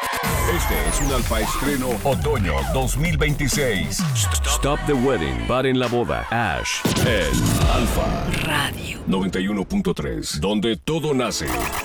Este es un Alfa Estreno Otoño 2026. Stop the Wedding. Paren la boda. Ash. En Alfa Radio 91.3, donde todo nace.